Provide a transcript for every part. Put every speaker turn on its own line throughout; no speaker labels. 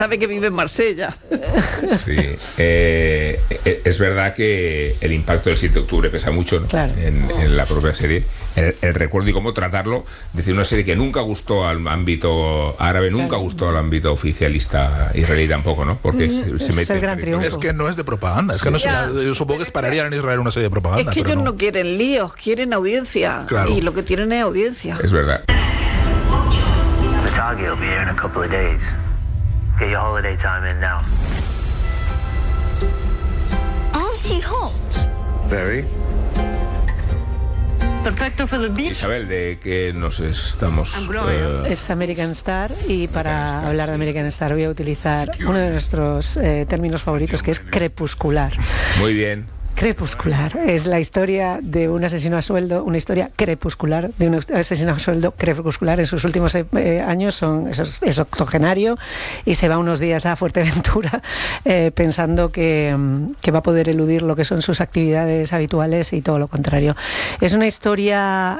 sabe que vive en Marsella.
Sí, es verdad que el impacto del 7 de octubre pesa mucho, ¿no?
Claro.
en la propia serie. El recuerdo y cómo tratarlo desde una serie que nunca gustó al ámbito árabe, nunca gustó al ámbito oficialista israelí tampoco, ¿no? Porque se mete
el gran triunfo.
Es que no es de propaganda. Es que no yo supongo que esperarían en Israel una serie de propaganda.
Es que
pero
ellos no quieren líos, quieren audiencia.
Claro.
Y lo que tienen es audiencia.
Es verdad.
The target will be here in a couple of days. Get your holiday time in now.
Aren't you hot?
Very.
Perfecto for the beach.
Isabel, ¿de qué nos estamos...?
Es American Star, y para hablar de American Star voy a utilizar uno de nuestros términos favoritos, que es crepuscular.
Muy bien.
Crepuscular es la historia de un asesino a sueldo, una historia crepuscular de un asesino a sueldo crepuscular. En sus últimos años es octogenario y se va unos días a Fuerteventura pensando que va a poder eludir lo que son sus actividades habituales, y todo lo contrario. Es una historia...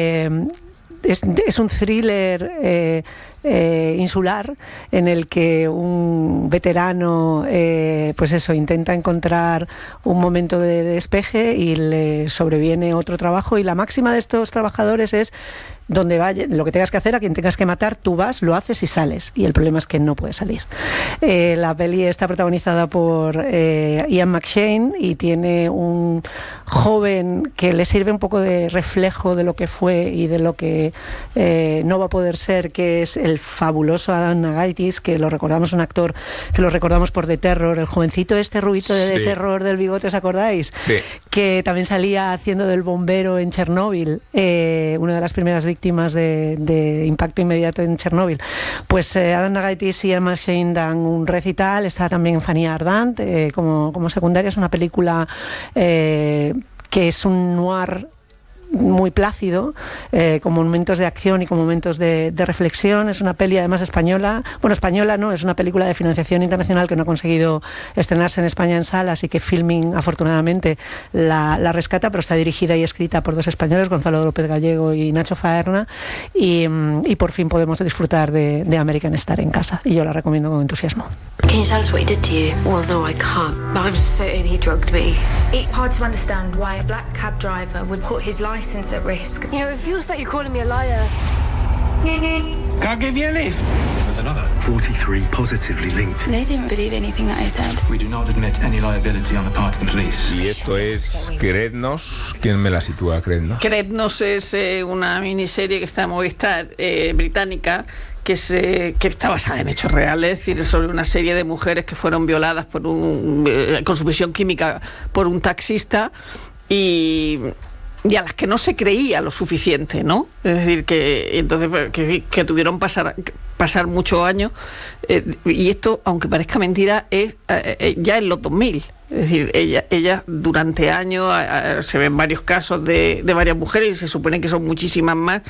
Es un thriller insular en el que un veterano intenta encontrar un momento de despeje y le sobreviene otro trabajo, y la máxima de estos trabajadores es: donde vaya, lo que tengas que hacer, a quien tengas que matar, tú vas, lo haces y sales. Y el problema es que no puedes salir. La peli está protagonizada por Ian McShane, y tiene un joven que le sirve un poco de reflejo de lo que fue y de lo que no va a poder ser, que es el fabuloso Adam Nagaitis, que lo recordamos, un actor que lo recordamos por The Terror, el jovencito rubito de The Terror del bigote, ¿os acordáis?
Sí.
Que también salía haciendo del bombero en Chernóbil, una de las primeras víctimas de impacto inmediato en Chernóbil. Pues Adam Nagaitis y Emma Shane dan un recital. Está también Fanny Ardant como secundaria. Es una película que es un noir muy plácido, con momentos de acción y con momentos de reflexión. Es una peli además española. Bueno, española no, es una película de financiación internacional que no ha conseguido estrenarse en España en salas, y que Filmin afortunadamente la rescata, pero está dirigida y escrita por dos españoles, Gonzalo López Gallego y Nacho Faerna, y por fin podemos disfrutar de American Star en casa, y yo la recomiendo con entusiasmo.
Can you tell us what he did to you? Well, no, I can't. But I'm certain he drugged me.
It's hard to understand why a black cab driver would put his license at risk.
You know, it feels like you're calling me a liar.
Can't give you a lift.
There's another 43 positively linked.
They didn't believe anything that I said.
We do not admit any liability on the part of the police.
Y esto es Creednos. ¿Quién me la sitúa, Creednos?
Creednos es una miniserie que está en Movistar, británica, que está basada en hechos reales, es decir, sobre una serie de mujeres que fueron violadas con sumisión química por un taxista, y a las que no se creía lo suficiente, ¿no? Es decir, que tuvieron pasar muchos años, y esto, aunque parezca mentira, es ya en los 2000. Es decir, ella durante años, se ven varios casos de varias mujeres, y se supone que son muchísimas más,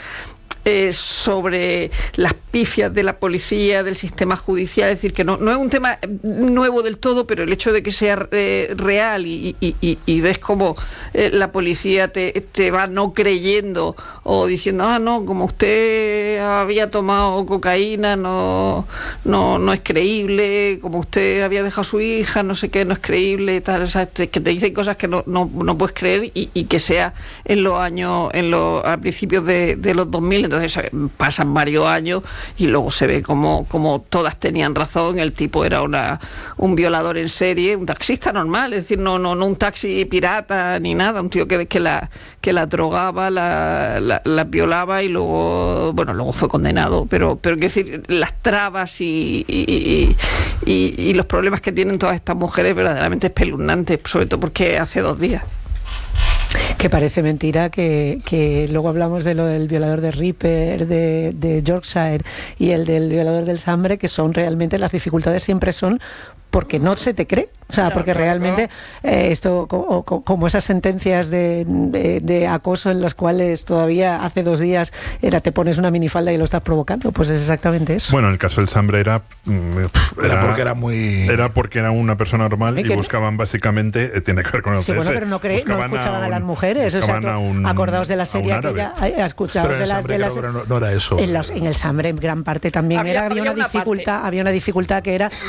sobre las pifias de la policía, del sistema judicial. Es decir, que no es un tema nuevo del todo, pero el hecho de que sea real y ves cómo la policía te va no creyendo, o diciendo, no, como usted había tomado cocaína, no es creíble, como usted había dejado a su hija, no sé qué, no es creíble, tal. O sea, que te dicen cosas que no puedes creer, y que sea a principios de los 2000. Entonces pasan varios años y luego se ve como todas tenían razón. El tipo era un violador en serie, un taxista normal, es decir, no un taxi pirata ni nada, un tío que la drogaba, la violaba, y luego fue condenado. Pero quiero decir, las trabas y los problemas que tienen todas estas mujeres verdaderamente espeluznantes, sobre todo porque hace 2 días.
Que parece mentira que luego hablamos de lo del violador de Ripper, de Yorkshire, y el del violador del Sambre, que son realmente, las dificultades siempre son porque no se te cree. O sea, porque realmente esto, como esas sentencias de acoso en las cuales todavía hace 2 días te pones una minifalda y lo estás provocando, pues es exactamente eso.
Bueno, el caso del Sambre era porque era una persona normal, y buscaban básicamente, tiene que ver con el CS.
Sí, bueno, pero no escuchaban a las mujeres. O sea, acordaos de la serie aquella, escuchaos de las...
No era eso.
En el Sambre, en gran parte también había una dificultad que era